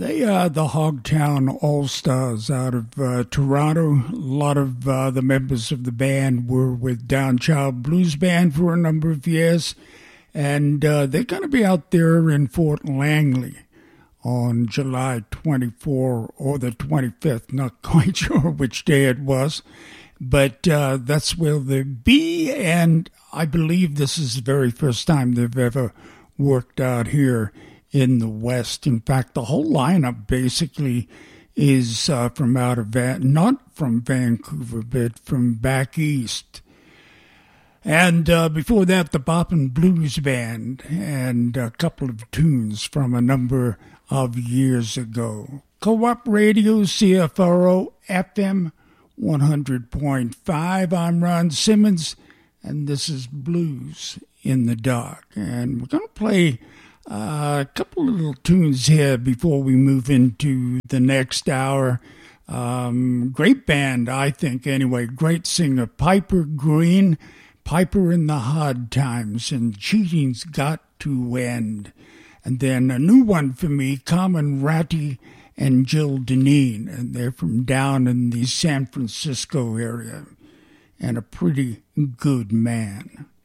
They are the Hogtown All-Stars out of Toronto. A lot of the members of the band were with Downchild Blues Band for a number of years. And they're going to be out there in Fort Langley on July 24 or the 25th. Not quite sure which day it was. But that's where they'll be. And I believe this is the very first time they've ever worked out here in the West. In fact, the whole lineup basically is from out of not from Vancouver, but from back east. And before that, the Boppin' Blues Band, and a couple of tunes from a number of years ago. Co-op Radio, CFRO, FM 100.5. I'm Ron Simmons, and this is Blues in the Dark. And we're going to play a couple of little tunes here before we move into the next hour. Great band, I think, anyway. Great singer, Piper Green, Piper in the Hard Times, and Cheating's Got to End. And then a new one for me, Carmen Ratti and Jill Deneen, and they're from down in the San Francisco area, and a pretty good man.